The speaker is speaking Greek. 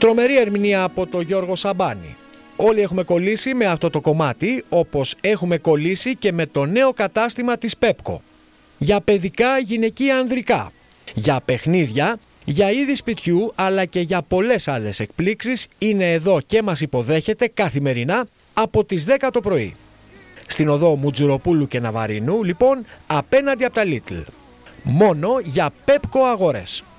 Τρομερή ερμηνεία από τον Γιώργο Σαμπάνη. Όλοι έχουμε κολλήσει με αυτό το κομμάτι, όπως έχουμε κολλήσει και με το νέο κατάστημα της Πέπκο. Για παιδικά, γυναικεία, ανδρικά. Για παιχνίδια, για είδη σπιτιού, αλλά και για πολλές άλλες εκπλήξεις είναι εδώ και μας υποδέχεται καθημερινά από τις 10 το πρωί. Στην οδό Μουτζουροπούλου και Ναβαρινού, λοιπόν, απέναντι από τα Lidl. Μόνο για Πέπκο αγορές.